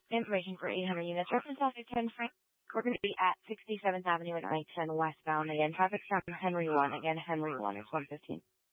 Information for 800 units. Reference officer 10 Frank. We're going to be at 67th Avenue and I-10 westbound. Again, traffic's on Henry 1. Again, Henry 1 is 115.